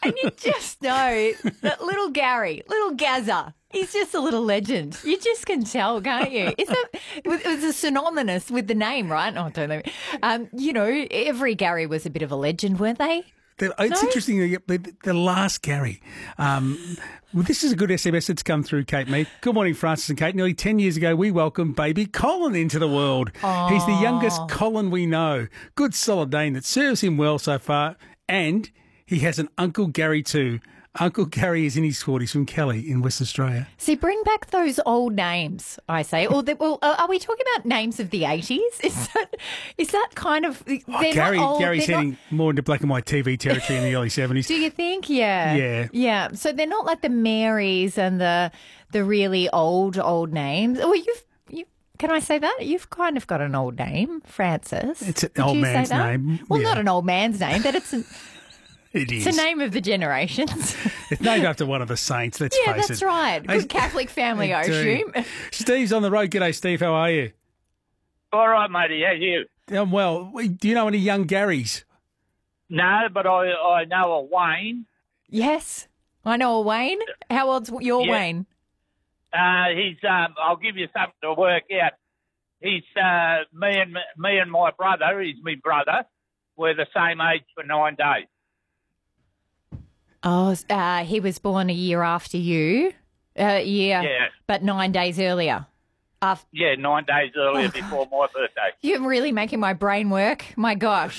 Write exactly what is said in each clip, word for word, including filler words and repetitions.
And you just know that little Gary, little Gazza, he's just a little legend. You just can tell, can't you? Is that it's a synonymous with the name, right? Oh, don't let me. Um, you know, every Gary was a bit of a legend, weren't they? The, it's No? interesting, the, the last Gary. Um, well, this is a good S M S that's come through, Kate Mead. Good morning, Francis and Kate. Nearly ten years ago, we welcomed baby Colin into the world. Aww. He's the youngest Colin we know. Good, solid name that serves him well so far. And he has an Uncle Gary too. Uncle Gary is in his forties from Kelly in West Australia. See, bring back those old names, I say. Or the, well, are we talking about names of the eighties? Is that is that kind of they're Oh, Gary, not old, Gary's they're heading not, more into black and white T V territory in the early seventies. do you think? Yeah. Yeah. Yeah. So they're not like the Marys and the the really old, old names. Well, you've you can I say that? You've kind of got an old name, Francis. It's an Would old you say man's that? name, Well, yeah. not an old man's name, but it's an, It is. it's a name of the generations. It's named after one of the saints, let's Yeah, face it. that's right. Good Catholic family, I do. assume. Steve's on the road. G'day, Steve. How are you? All right, matey. How you? Um, well, do you know any young Garys? No, but I I know a Wayne. Yes. I know a Wayne. How old's your Yeah. Wayne? Uh, he's. Um, I'll give you something to work out. He's uh, me and me and my brother. He's my brother. We're the same age for nine days. Oh, uh, he was born a year after you. Uh, yeah. Yeah. But nine days earlier. Af- Yeah, nine days earlier before my birthday. You're really making my brain work. My gosh.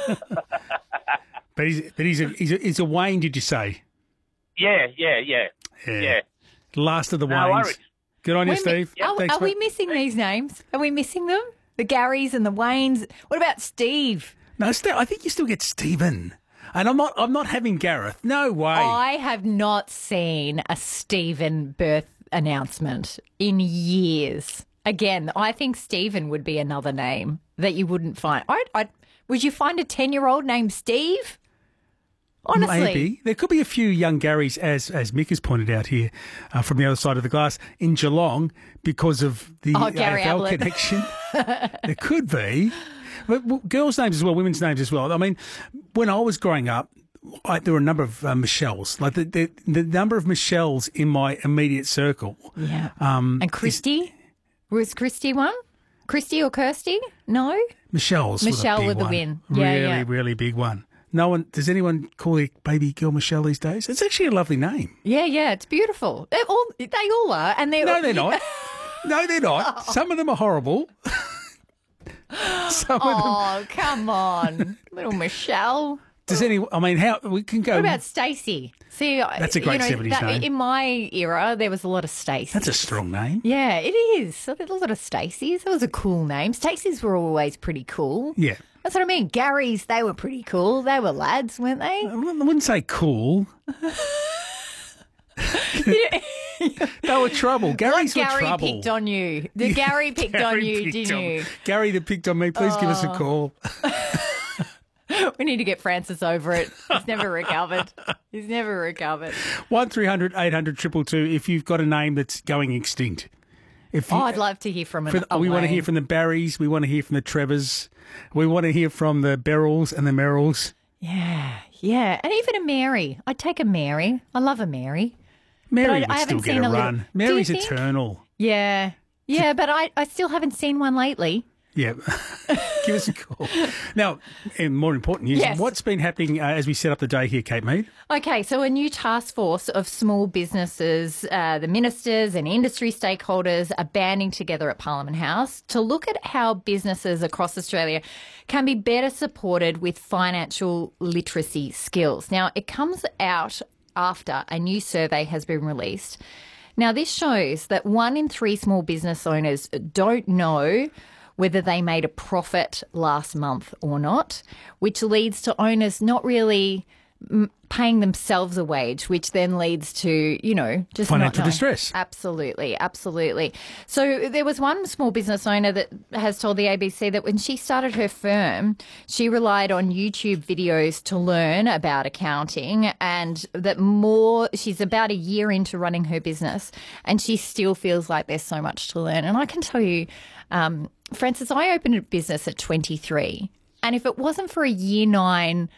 But he's but he's a he's a, he's a Wayne. Did you say? Yeah, yeah, yeah, yeah. Last of the No Waynes. worries. Good on you, We're mi- Steve. Are, Thanks, are we mate. missing these names? Are we missing them? The Garys and the Waynes. What about Steve? No, Steve, I think you still get Stephen. And I'm not. I'm not having Gareth. No way. I have not seen a Stephen birth announcement in years. Again, I think Stephen would be another name that you wouldn't find. I, I, would you find a ten-year-old named Steve? Honestly. Maybe. There could be a few young Garys, as as Mick has pointed out here uh, from the other side of the glass, in Geelong because of the Oh, Gary A F L Ablett. connection. There could be. But well, girls' names as well, women's names as well. I mean, when I was growing up, I, there were a number of uh, Michelles. Like the, the the number of Michelles in my immediate circle. Yeah. Um, And Christy? Was Christy one? Christy or Kirsty? No? Michelle's Michelle with, a big with the one. win. Yeah, really, yeah. really big one. No one does anyone call their baby girl Michelle these days? It's actually a lovely name. Yeah, yeah, it's beautiful. They all, they all are. And they're, No, they're not. No, they're not. Some of them are horrible. Some of them. Oh, come on. Little Michelle. Does any? I mean, how we can go? What about Stacey? See, That's a great you know, seventies that- name. In my era, there was a lot of Stacey. That's a strong name. Yeah, it is. A lot of Stacey's. That was a cool name. Stacey's were always pretty cool. Yeah. That's what I mean. Gary's, they were pretty cool. They were lads, weren't they? I wouldn't say cool. They were trouble. Gary's Like were Gary trouble. picked on you. The Gary picked on Gary you, picked didn't on- you? Gary that picked on me. Please give us a call. We need to get Francis over it. He's never recovered. He's never recovered. One three hundred eight hundred triple two. If you've got a name that's going extinct. If you, Oh, I'd love to hear from For an the- we want to hear from the Barrys. We want to hear from the Trevors. We want to hear from the Berylls and the Merrills. Yeah, yeah. And even a Mary. I'd take a Mary. I love a Mary. Mary But I- would I still haven't get seen a a little- run. Do you Mary's think? eternal. Yeah. Yeah, but I, I still haven't seen one lately. Yeah. Give us a call. Now, and more important news, Yes. what's been happening uh, as we set up the day here, Kate Mead? Okay, so a new task force of small businesses, uh, the ministers and industry stakeholders are banding together at Parliament House to look at how businesses across Australia can be better supported with financial literacy skills. Now, it comes out after a new survey has been released. Now, this shows that one in three small business owners don't know whether they made a profit last month or not, which leads to owners not really m- paying themselves a wage, which then leads to, you know, just not Financial knowing. distress. Absolutely, absolutely. So there was one small business owner that has told the A B C that when she started her firm, she relied on YouTube videos to learn about accounting, and that more, she's about a year into running her business and she still feels like there's so much to learn. And I can tell you, um, Francis, I opened a business at twenty-three, and if it wasn't for a year nine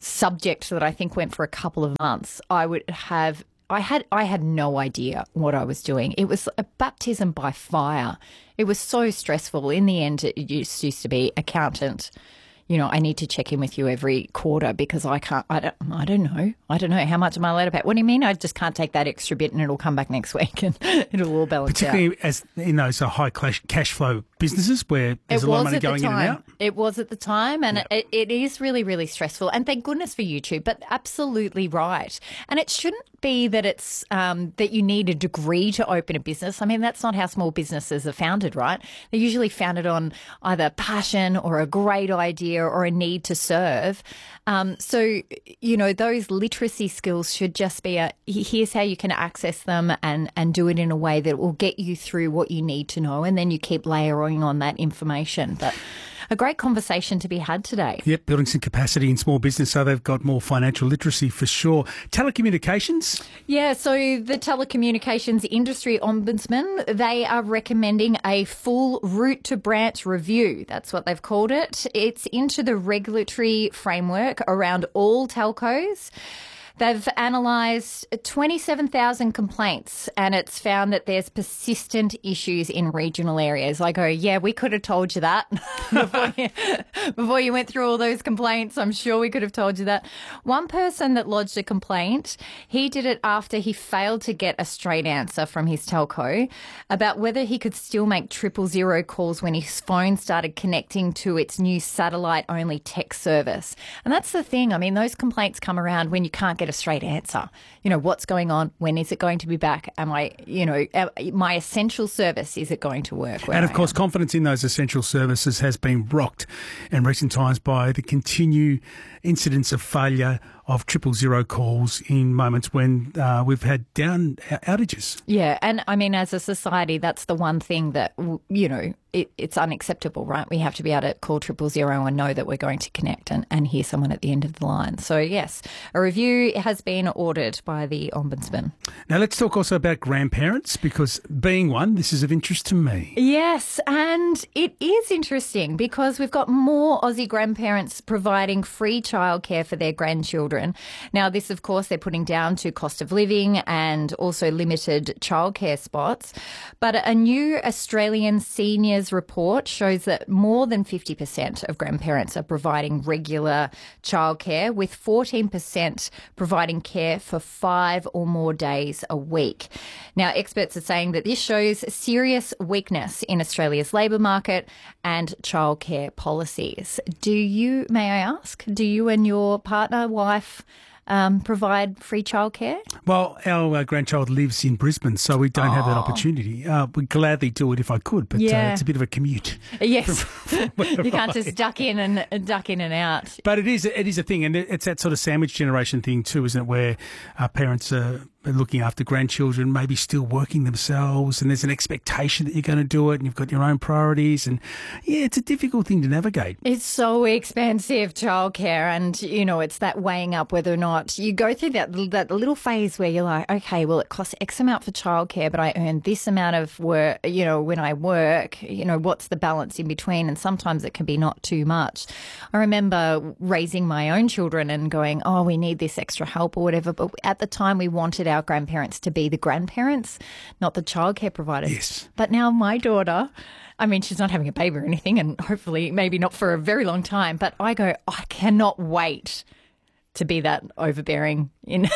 subject that I think went for a couple of months, I would have I had I had no idea what I was doing. It was a baptism by fire. It was so stressful. In the end, it used, used to be accountant. You know, I need to check in with you every quarter because I can't, I don't, I don't know. I don't know. How much am I allowed to pay? What do you mean? I just can't take that extra bit and it'll come back next week and it'll all balance Particularly out. as, you know, so high cash, cash flow businesses where there's It a lot of was money at the going in and time. out. It was at the time, and Yep. it, it is really, really stressful. And thank goodness for YouTube, but absolutely right. And it shouldn't be that it's um, that you need a degree to open a business. I mean, that's not how small businesses are founded, right? They're usually founded on either passion or a great idea or a need to serve. Um, so, you know, those literacy skills should just be a here's how you can access them and, and do it in a way that will get you through what you need to know, and then you keep layering on that information. But a great conversation to be had today. Yep, building some capacity in small business so they've got more financial literacy for sure. Telecommunications? Yeah, so the Telecommunications Industry Ombudsman, they are recommending a full route to branch review. That's what they've called it. It's into the regulatory framework around all telcos. They've analysed twenty-seven thousand complaints and it's found that there's persistent issues in regional areas. I go, yeah, we could have told you that before, you, before you went through all those complaints. I'm sure we could have told you that. One person that lodged a complaint, he did it after he failed to get a straight answer from his telco about whether he could still make triple zero calls when his phone started connecting to its new satellite-only text service. And that's the thing. I mean, those complaints come around when you can't get a straight answer. You know, what's going on? When is it going to be back? Am I, you know, my essential service, is it going to work? And of course, confidence in those essential services has been rocked in recent times by the continued incidents of failure of triple zero calls in moments when uh, we've had down outages. Yeah. And I mean, as a society, that's the one thing that, you know, it, it's unacceptable, right? We have to be able to call triple zero and know that we're going to connect and, and hear someone at the end of the line. So, yes, a review has been ordered by the Ombudsman. Now, let's talk also about grandparents, because being one, this is of interest to me. Yes, and it is interesting because we've got more Aussie grandparents providing free childcare for their grandchildren. Now, this, of course, they're putting down to cost of living and also limited childcare spots. But a new Australian seniors report shows that more than fifty percent of grandparents are providing regular childcare, with fourteen percent providing care for five or more days a week. Now, experts are saying that this shows serious weakness in Australia's labour market and childcare policies. Do you, may I ask, do you and your partner, wife, um, provide free childcare? Well, our uh, grandchild lives in Brisbane, so we don't have that opportunity. Uh, we'd gladly do it if I could, but Yeah. uh, it's a bit of a commute. Yes, you can't just duck in and duck in and out. But it is it is a thing, and it's that sort of sandwich generation thing too, isn't it, where uh, parents are looking after grandchildren, maybe still working themselves, and there's an expectation that you're going to do it, and you've got your own priorities, and yeah, it's a difficult thing to navigate. It's so expensive, childcare, and you know it's that weighing up whether or not you go through that that little phase where you're like, okay, well, it costs X amount for childcare, but I earn this amount of work. You know, when I work, you know, what's the balance in between? And sometimes it can be not too much. I remember raising my own children and going, oh, we need this extra help or whatever. But at the time, we wanted our grandparents to be the grandparents, not the childcare providers. Yes. But now my daughter, I mean, she's not having a baby or anything, and hopefully maybe not for a very long time, but I go, I cannot wait to be that overbearing in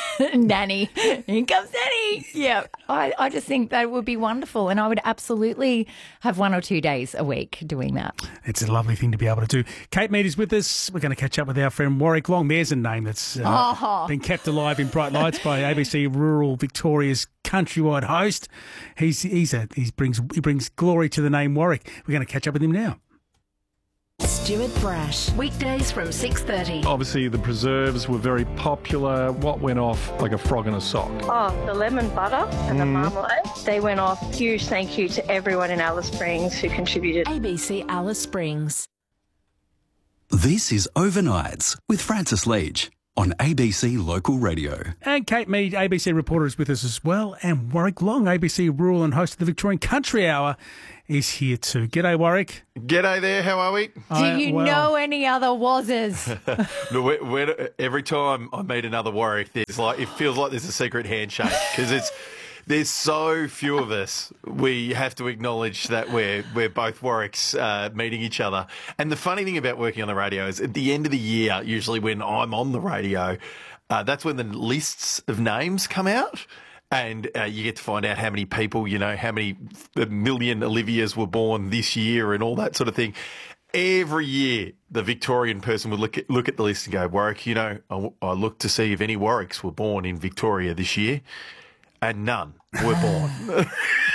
nanny. In comes nanny. Yeah, I, I just think that would be wonderful, and I would absolutely have one or two days a week doing that. It's a lovely thing to be able to do. Kate Mead is with us. We're going to catch up with our friend Warwick Long. There's a name that's uh, Oh. been kept alive in bright lights by A B C Rural Victoria's countrywide host. He's he's a, he brings he brings glory to the name Warwick. We're going to catch up with him now. Stuart Brash, weekdays from six thirty. Obviously, the preserves were very popular. What went off like a frog in a sock? Oh, the lemon butter and the marmalade. They went off. Huge thank you to everyone in Alice Springs who contributed. A B C Alice Springs. This is Overnights with Francis Leach. on A B C Local Radio. And Kate Mead, A B C reporter, is with us as well. And Warwick Long, A B C rural and host of the Victorian Country Hour, is here too. G'day, Warwick. G'day there, how are we? Do you well. know any other Wazzers? No, we're, we're, every time I meet another Warwick, there's like it feels like there's a secret handshake because it's there's so few of us. We have to acknowledge that we're we're both Warwicks uh, meeting each other. And the funny thing about working on the radio is at the end of the year, usually when I'm on the radio, uh, that's when the lists of names come out. And uh, you get to find out how many people, you know, how many million Olivias were born this year and all that sort of thing. Every year, the Victorian person would look at, look at the list and go, Warwick, you know, I, I looked to see if any Warwicks were born in Victoria this year, and none were born.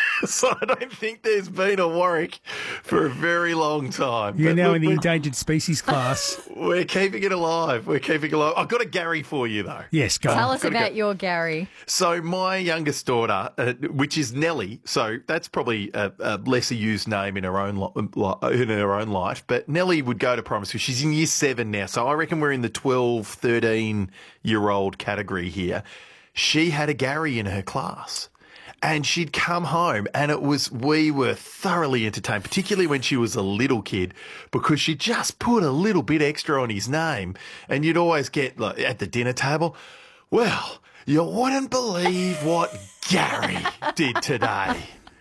So I don't think there's been a Warwick for a very long time. You're but now look, in the endangered species class. We're keeping it alive. We're keeping it alive. I've got a Gary for you, though. Yes, go Tell on. us about go. your Gary. So my youngest daughter, uh, which is Nellie, so that's probably a, a lesser used name in her own li- in her own life, but Nellie would go to primary school. She's in year seven now, so I reckon we're in the twelve, thirteen-year-old category here. She had a Gary in her class. And she'd come home and it was, we were thoroughly entertained, particularly when she was a little kid, because she just put a little bit extra on his name. And you'd always get like, at the dinner table, well, you wouldn't believe what Gary did today.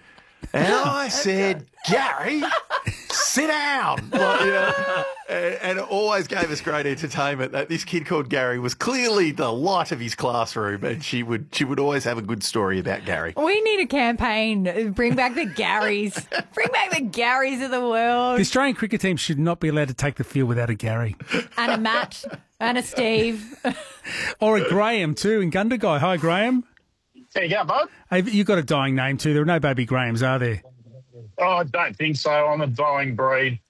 And I said, Gary, sit down. Like, you know, and, and it always gave us great entertainment that this kid called Gary was clearly the light of his classroom, and she would she would always have a good story about Gary. We need a campaign. Bring back the Garys. Bring back the Garys of the world. The Australian cricket team should not be allowed to take the field without a Gary. And a Matt. And a Steve. Or a Graham too in Gundagai. Hi, Graham. There you go, bud. Hey, you've got a dying name too. There are no baby Grahams, are there? Oh, I don't think so. I'm a dying breed.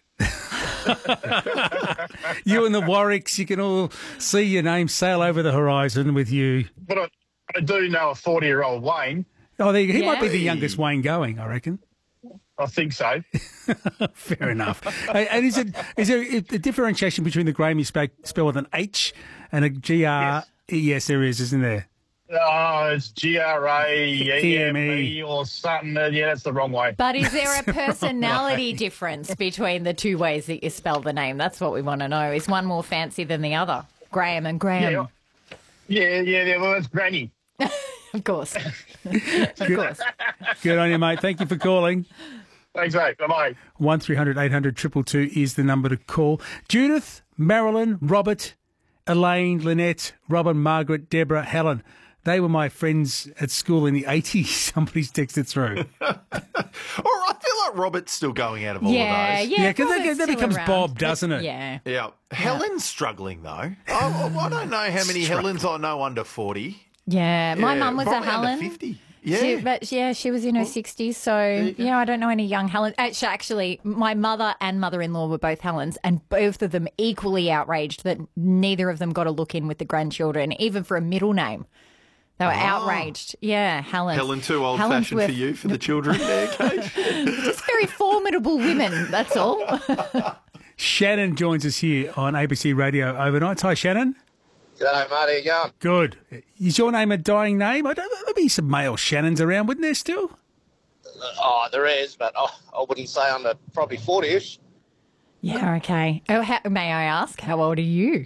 You and the Warwicks, you can all see your name sail over the horizon with you. But I, I do know a forty-year-old Wayne. Oh, there, he Yeah. might be the youngest Wayne going, I reckon. I think so. Fair enough. Hey, and is it is there a differentiation between the Graham you spell, spell with an H and a G R? Yes. Yes, there is, isn't there? Oh, it's G R A E M E or something. Yeah, that's the wrong way. But is there a personality difference between the two ways that you spell the name? That's what we want to know. Is one more fancy than the other? Graham and Graham. Yeah, yeah, yeah. yeah well, it's Granny. Of course. Good, of course. Good on you, mate. Thank you for calling. Thanks, mate. Bye-bye. one three hundred eight hundred two two two is the number to call. Judith, Marilyn, Robert, Elaine, Lynette, Robin, Margaret, Deborah, Helen. They were my friends at school in the eighties. Somebody's texted through. Or I feel like Robert's still going out of all Yeah, of those. yeah. Yeah, because Robert's that still becomes around. Bob, doesn't it? Yeah. Yeah. Helen's struggling, though. I, I don't know how many Helens I know under forty. Yeah. My Yeah, mum was a probably under Helen. fifty. Yeah. She, but yeah, she was in her sixties. So, yeah, I don't know any young Helen. Actually, actually, my mother and mother-in-law were both Helens, and both of them equally outraged that neither of them got a look in with the grandchildren, even for a middle name. They were Oh. outraged. Yeah, Helen. Helen, too old-fashioned for you, for the children there, Kate. Just very formidable women, that's all. Shannon joins us here on A B C Radio Overnight. Hi, Shannon. G'day, mate. How you going? Good. Is your name a dying name? I don't know. There'd be some male Shannons around, wouldn't there still? Oh, there is, but oh, I wouldn't say under probably forty-ish. Yeah, okay. Oh, how, may I ask, how old are you?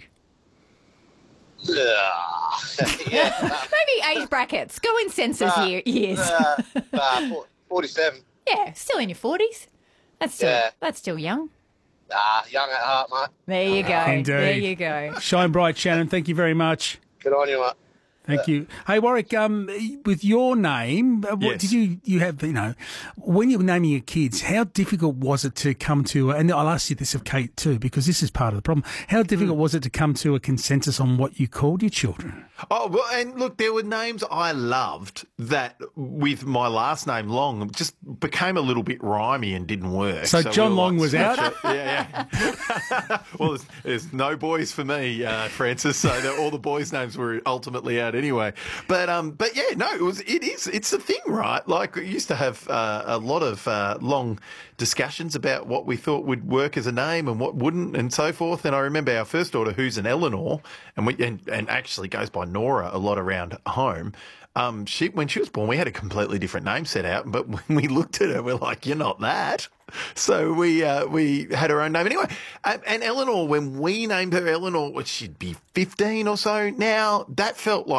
Uh, yeah, uh, Maybe age brackets. Go in census Uh, year, years. uh, uh, for- forty-seven. Yeah, still in your forties. That's still, Yeah. that's still young. Ah, young at heart, mate. There you go. Indeed. There you go. Shine bright, Shannon. Thank you very much. Good on you, mate. Thank you. Hey, Warwick, um, with your name, uh, what Yes. did you, you have, you know, when you were naming your kids, how difficult was it to come to, and I'll ask you this of Kate too, because this is part of the problem, how difficult was it to come to a consensus on what you called your children? Oh, well, and look, there were names I loved that with my last name, Long, just became a little bit rhymey and didn't work. So John we were Long like, was out? Yeah, yeah. Well, there's, there's no boys for me, uh, Francis, so that all the boys' names were ultimately out anyway. But um, but yeah, no, it was. It is. It's a thing, right? Like we used to have uh, a lot of uh, long discussions about what we thought would work as a name and what wouldn't, and so forth. And I remember our first daughter, who's an Eleanor, and we and, and actually goes by Nora a lot around home. Um, she when she was born, we had a completely different name set out, but when we looked at her, we're like, "You're not that." So we uh, we had her own name anyway. Um, and Eleanor, when we named her Eleanor, she'd be fifteen or so now. That felt like